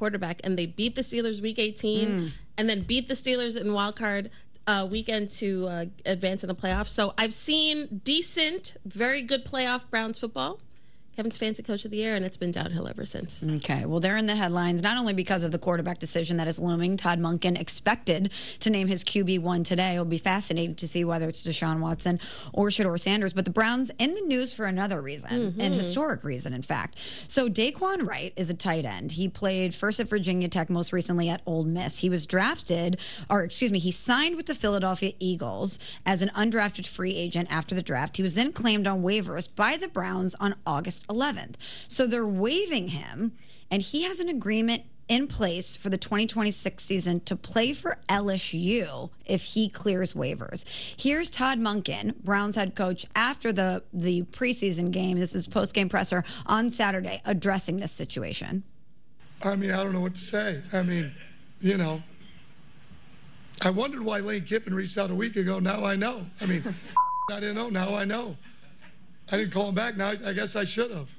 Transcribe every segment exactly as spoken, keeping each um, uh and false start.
quarterback, and they beat the Steelers week eighteen, mm. and then beat the Steelers in wild card uh, weekend to uh, advance in the playoffs. So I've seen decent, very good playoff Browns football. Kevin's fancy coach of the year, and it's been downhill ever since. Okay, well, they're in the headlines, not only because of the quarterback decision that is looming. Todd Monken expected to name his Q B one today. It'll be fascinating to see whether it's Deshaun Watson or Shedeur Sanders. But the Browns in the news for another reason, mm-hmm. an historic reason, in fact. So Daquan Wright is a tight end. He played first at Virginia Tech, most recently at Ole Miss. He was drafted, or excuse me, he signed with the Philadelphia Eagles as an undrafted free agent after the draft. He was then claimed on waivers by the Browns on August eleventh. So they're waiving him, and he has an agreement in place for the twenty twenty-six season to play for L S U if he clears waivers. Here's Todd Monken, Browns head coach, after the, the preseason game. This is post-game presser on Saturday, addressing this situation. I mean, I don't know what to say. I mean, you know, I wondered why Lane Kiffin reached out a week ago. Now I know. I mean, I didn't know. Now I know. I didn't call him back. Now I guess I should have.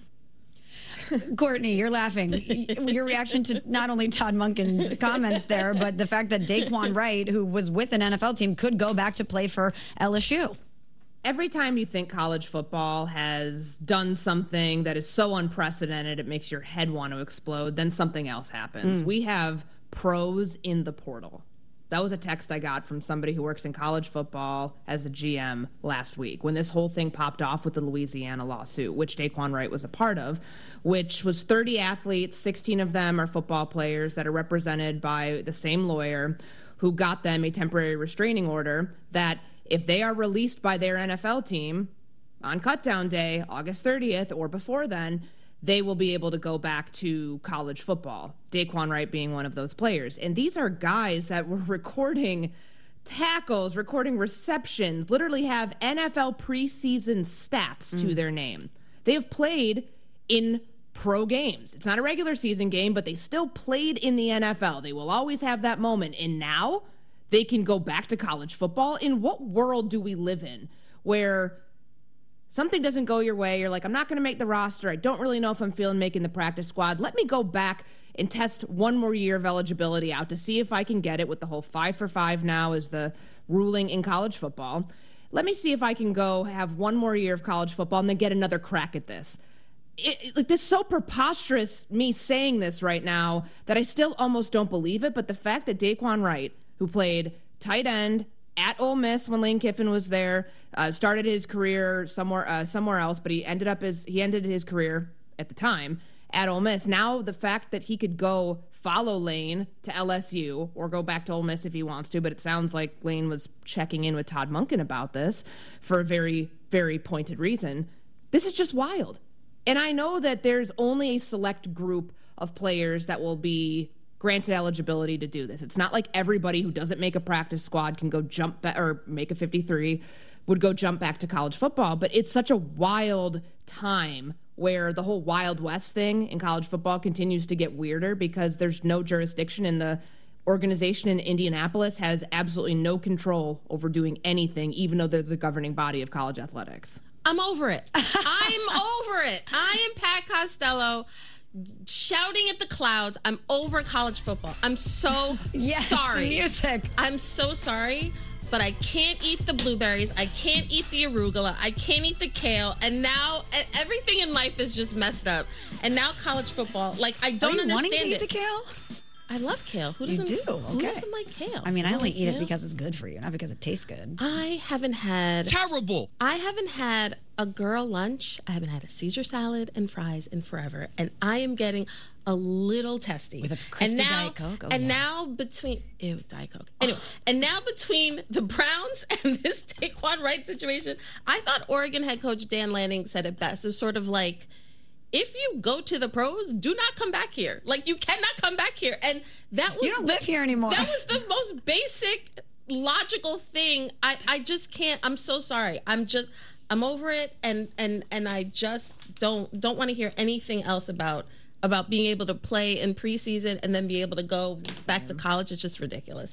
Courtney, you're laughing. Your reaction to not only Todd Monken's comments there, but the fact that Daquan Wright, who was with an N F L team, could go back to play for L S U. Every time you think college football has done something that is so unprecedented, it makes your head want to explode, then something else happens. Mm. We have pros in the portal. That was a text I got from somebody who works in college football as a G M last week when this whole thing popped off with the Louisiana lawsuit, which Daquan Wright was a part of, which was thirty athletes, sixteen of them are football players that are represented by the same lawyer who got them a temporary restraining order that if they are released by their N F L team on cutdown day, August thirtieth, or before then, they will be able to go back to college football, Daquan Wright being one of those players. And these are guys that were recording tackles, recording receptions, literally have N F L preseason stats to mm. their name. They have played in pro games. It's not a regular season game, but they still played in the N F L. They will always have that moment. And now they can go back to college football. In what world do we live in where something doesn't go your way, you're like, I'm not going to make the roster, I don't really know if I'm feeling making the practice squad, let me go back and test one more year of eligibility out to see if I can get it with the whole five for five now is the ruling in college football. Let me see if I can go have one more year of college football and then get another crack at this. It, it, like, this is so preposterous, me saying this right now, that I still almost don't believe it, but the fact that Daquan Wright, who played tight end at Ole Miss when Lane Kiffin was there, uh, started his career somewhere uh, somewhere else, but he ended up his he ended his career at the time at Ole Miss. Now the fact that he could go follow Lane to L S U or go back to Ole Miss if he wants to, but it sounds like Lane was checking in with Todd Monken about this for a very, very pointed reason. This is just wild. And I know that there's only a select group of players that will be granted eligibility to do this. It's not like everybody who doesn't make a practice squad can go jump back or make a fifty-three would go jump back to college football. But it's such a wild time where the whole Wild West thing in college football continues to get weirder because there's no jurisdiction, and the organization in Indianapolis has absolutely no control over doing anything, even though they're the governing body of college athletics. I'm over it. I'm over it. I am Pat Costello, shouting at the clouds. I'm over college football. I'm so yes, sorry. The music. I'm so sorry, but I can't eat the blueberries. I can't eat the arugula. I can't eat the kale. And now everything in life is just messed up. And now college football, like, I don't Are you understand wanting to it. eat the kale? I love kale. Who doesn't? You do? Who Okay. doesn't like kale? I mean, I only like eat kale? it because it's good for you, not because it tastes good. I haven't had... Terrible. I haven't had a girl lunch. I haven't had a Caesar salad and fries in forever. And I am getting a little testy. With a crispy and now, Diet Coke? Oh, and yeah. now between... Ew, Diet Coke. Anyway, and now between the Browns and this Daquan Wright situation, I thought Oregon head coach Dan Lanning said it best. It was sort of like, if you go to the pros, do not come back here. Like, you cannot come back here. And that was... You don't live here anymore. That was the most basic, logical thing. I, I just can't... I'm so sorry. I'm just... I'm over it, and and and I just don't don't want to hear anything else about about being able to play in preseason and then be able to go back to college. It's just ridiculous.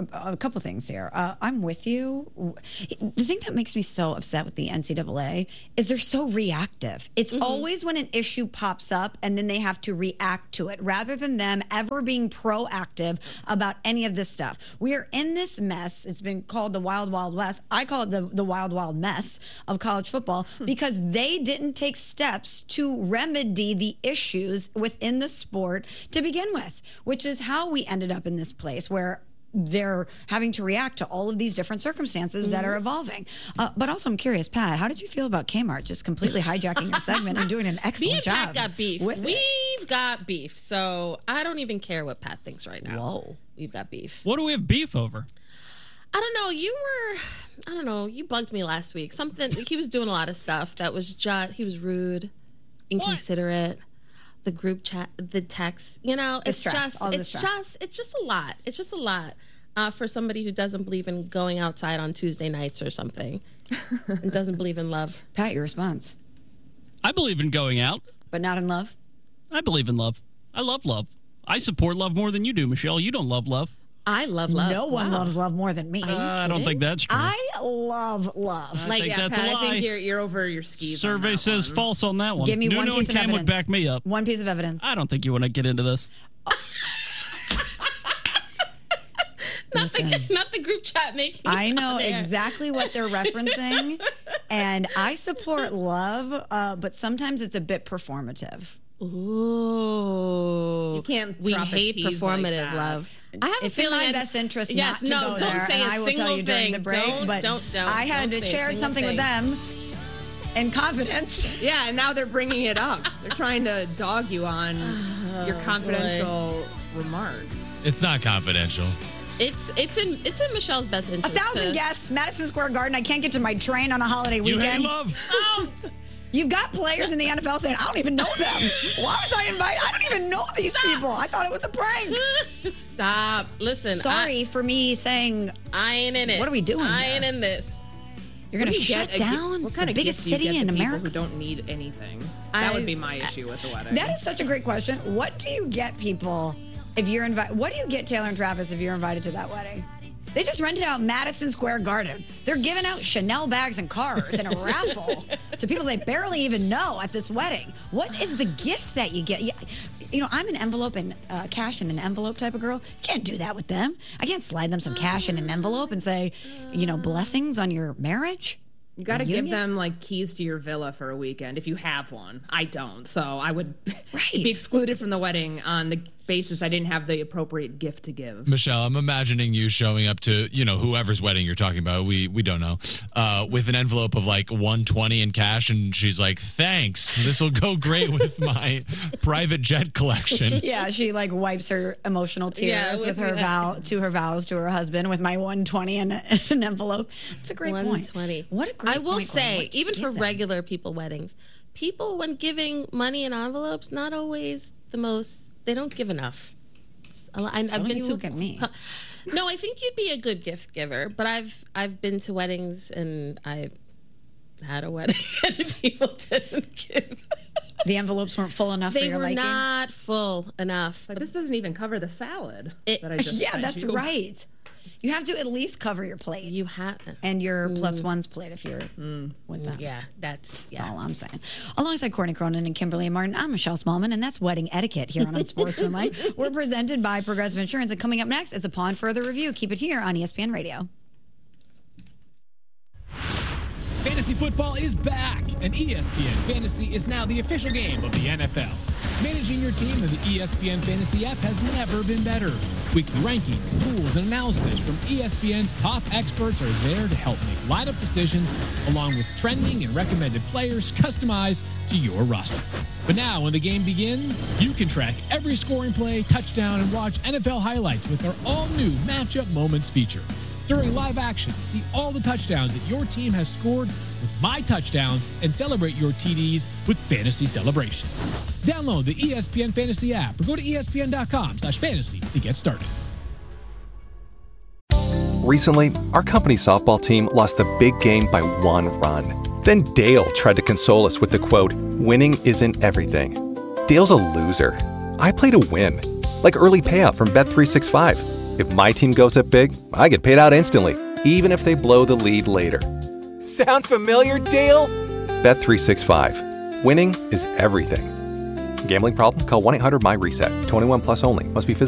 a, a couple things here. Uh, I'm with you. The thing that makes me so upset with the N C double A is they're so reactive. It's mm-hmm. always when an issue pops up and then they have to react to it rather than them ever being proactive about any of this stuff. We are in this mess. It's been called the Wild Wild West. I call it the, the Wild Wild Mess of college football hmm. because they didn't take steps to remedy the issues within the sport to begin with, which is how we ended up in this place where they're having to react to all of these different circumstances mm-hmm. that are evolving. Uh, but also, I'm curious, Pat, how did you feel about Kmart just completely hijacking your segment and doing an excellent Me and job? Pat got beef. With We've it? got beef. So I don't even care what Pat thinks right now. Whoa. We've got beef. What do we have beef over? I don't know. You were, I don't know. You bugged me last week. Something, he was doing a lot of stuff that was just, he was rude, inconsiderate. What? The group chat, the text, you know, it's stress, just, it's just, it's just a lot. It's just a lot uh, for somebody who doesn't believe in going outside on Tuesday nights or something and doesn't believe in love. Pat, your response? I believe in going out. But not in love? I believe in love. I love love. I support love more than you do, Michelle. You don't love love. I love love. No one wow. loves love more than me. Uh, I don't think that's true. I love love. I like, think yeah, that's Pat, a lie. I think you're, you're over your skis. Survey says one. false on that one. Give me Nuno one piece and of Cam evidence. would back me up. One piece of evidence. I don't think you want to get into this. not, the, not the group chat making. I know exactly what they're referencing, and I support love, uh, but sometimes it's a bit performative. Ooh, you can't. We drop hate a tease performative like love. I have it's a feeling in my I'd, best interest yes, not to no, go don't there, say and a I will single tell you during thing. the break. Don't, but don't, don't, I had don't shared something thing. with them in confidence. Yeah, and now they're bringing it up. They're trying to dog you on oh, your confidential boy. remarks. It's not confidential. It's it's in it's in Michelle's best A interest. thousand to, guests, Madison Square Garden. I can't get to my train on a holiday You weekend. hate love. You've got players in the N F L saying, I don't even know them. Why was I invited? I don't even know these Stop. people. I thought it was a prank. Stop. Listen. Sorry I, for me saying, I ain't in it. What are we doing I here? ain't in this. You're going to shut down what kind the of biggest gift do you city get in to America? People who don't need anything. That I, would be my issue with the wedding. That is such a great question. What do you get people if you're invited? What do you get Taylor and Travis if you're invited to that wedding? They just rented out Madison Square Garden. They're giving out Chanel bags and cars in a raffle to people they barely even know at this wedding. What is the gift that you get? You know, I'm an envelope and uh, cash in an envelope type of girl. You can't do that with them. I can't slide them some cash in an envelope and say, you know, blessings on your marriage. You got to give them like keys to your villa for a weekend if you have one. I don't, so I would right. be excluded from the wedding on the basis I didn't have the appropriate gift to give. Michelle, I'm imagining you showing up to, you know, whoever's wedding you're talking about. We we don't know. Uh, with an envelope of like one twenty in cash, and she's like, "Thanks. This will go great with my private jet collection." Yeah, she like wipes her emotional tears yeah, with, with her vow to her vows to her husband with my one twenty in an envelope. It's a great one point. twenty. What a great I will point, say, even for them? regular people weddings, people when giving money in envelopes, not always the most. They don't give enough. I, I've don't been you to look at me. No, I think you'd be a good gift giver, but I've I've been to weddings and I've had a wedding and people didn't give. The envelopes weren't full enough They for your were liking? not full enough. But this doesn't even cover the salad It- that I just Yeah, sent that's you. right. You have to at least cover your plate. You have and your mm. plus ones plate if you're mm. with them. Yeah, that's, that's yeah. all I'm saying. Alongside Courtney Cronin and Kimberly Martin, I'm Michelle Smallman, and that's Wedding Etiquette here on Unsportsmanlike. We're presented by Progressive Insurance, and coming up next is Upon Further Review. Keep it here on E S P N Radio. Fantasy football is back, and E S P N Fantasy is now the official game of the N F L. Managing your team in the E S P N Fantasy app has never been better. Weekly rankings, tools, and analysis from E S P N's top experts are there to help make lineup decisions, along with trending and recommended players customized to your roster. But now, when the game begins, you can track every scoring play, touchdown, and watch N F L highlights with our all-new Matchup Moments feature. During live action, see all the touchdowns that your team has scored with My Touchdowns and celebrate your T Ds with Fantasy Celebrations. Download the E S P N Fantasy app or go to E S P N dot com slash fantasy to get started. Recently, our company softball team lost the big game by one run. Then Dale tried to console us with the quote, "Winning isn't everything." Dale's a loser. I play to win, like early payout from Bet three sixty-five. If my team goes up big, I get paid out instantly, even if they blow the lead later. Sound familiar, Dale? Bet three sixty-five. Winning is everything. Gambling problem? Call one eight hundred M Y reset. twenty-one plus only. Must be physically